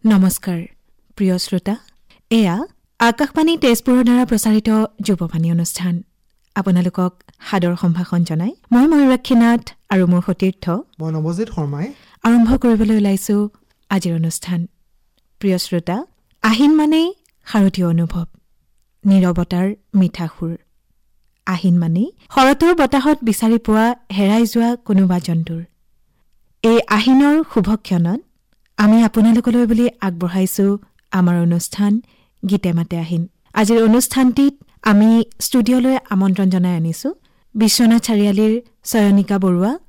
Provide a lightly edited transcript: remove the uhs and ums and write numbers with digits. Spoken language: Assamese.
নমস্কাৰ প্ৰিয় শ্ৰোতা এয়া আকাশবাণী তেজপুৰৰ দ্বাৰা প্ৰচাৰিত যুৱবাণী অনুষ্ঠান আপোনালোকক সাদৰ সম্ভাষণ জনাই মই ময়ূৰাক্ষী নাথ আৰু মোৰ সতীৰ্থ মই নৱজিত শৰ্মাই আৰম্ভ কৰিবলৈ ওলাইছো আজিৰ অনুষ্ঠান প্ৰিয় শ্ৰোতা আহিন মানেই শাৰদীয় অনুভৱ নীৰৱতাৰ মিঠা সুৰ আহিন মানেই শৰতৰ বতাহত বিচাৰি পোৱা হেৰাই যোৱা কোনোবা জন্তুৰ এই আহিনৰ শুভক্ষণত আমি আপোনালোকলৈ বুলি আগবঢ়াইছো আমাৰ অনুষ্ঠান গীতে মাতে আহিন আজিৰ অনুষ্ঠানটিত আমি ষ্টুডিঅ'লৈ আমন্ত্ৰণ জনাই আনিছো বিশ্বনাথ চাৰিআলিৰ চয়নিকা বৰুৱা